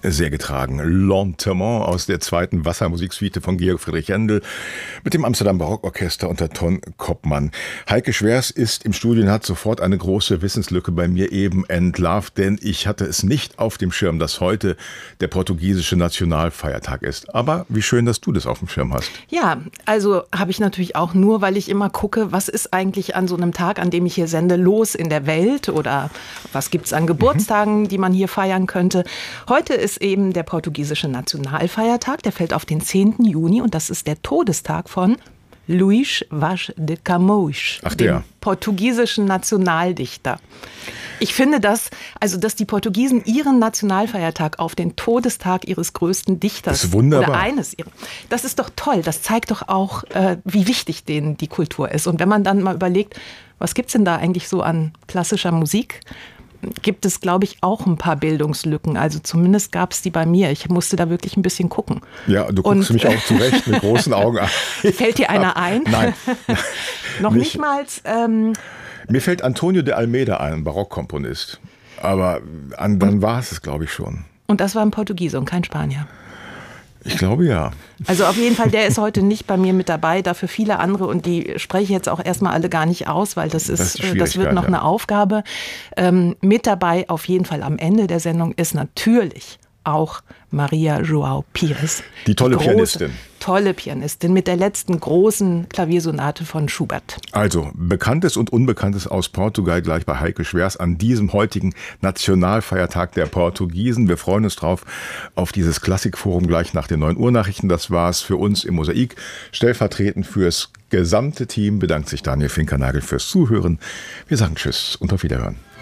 sehr getragen. Lentement aus der zweiten Wassermusiksuite von Georg Friedrich Händel mit dem Amsterdam Barockorchester unter Ton Koppmann. Heike Schwers ist im Studio und hat sofort eine große Wissenslücke bei mir eben entlarvt, denn ich hatte es nicht auf dem Schirm, dass heute der portugiesische Nationalfeiertag ist. Aber wie schön, dass du das auf dem Schirm hast. Ja, also habe ich natürlich auch nur, weil ich immer gucke, was ist eigentlich an so einem Tag, an dem ich hier sende, los in der Welt oder was gibt es an Geburtstagen, die man hier feiern könnte. Heute ist eben der portugiesische Nationalfeiertag, der fällt auf den 10. Juni und das ist der Todestag von Luís Vaz de Camões, dem portugiesischen Nationaldichter. Ich finde das, also dass die Portugiesen ihren Nationalfeiertag auf den Todestag ihres größten Dichters das ist wunderbar. Oder eines ihrer, das ist doch toll. Das zeigt doch auch, wie wichtig denen die Kultur ist. Und wenn man dann mal überlegt, was gibt's denn da eigentlich so an klassischer Musik? Gibt es, glaube ich, auch ein paar Bildungslücken. Also zumindest gab es die bei mir. Ich musste da wirklich ein bisschen gucken. Ja, du guckst mich auch zurecht mit großen Augen an. Fällt dir einer ein? Nein. Noch nicht mal. Mir fällt Antonio de Almeida ein, ein Barockkomponist. Aber dann war es glaube ich, schon. Und das war ein Portugiese und kein Spanier. Ich glaube, ja. Also auf jeden Fall, der ist heute nicht bei mir mit dabei, dafür viele andere und die spreche ich jetzt auch erstmal alle gar nicht aus, weil das wird noch eine Aufgabe. Mit dabei auf jeden Fall am Ende der Sendung ist natürlich auch Maria João Pires. Die tolle Pianistin. Tolle Pianistin mit der letzten großen Klaviersonate von Schubert. Also Bekanntes und Unbekanntes aus Portugal gleich bei Heike Schwers an diesem heutigen Nationalfeiertag der Portugiesen. Wir freuen uns drauf auf dieses Klassikforum gleich nach den 9 Uhr Nachrichten. Das war es für uns im Mosaik. Stellvertretend fürs gesamte Team bedankt sich Daniel Finkernagel fürs Zuhören. Wir sagen Tschüss und auf Wiederhören.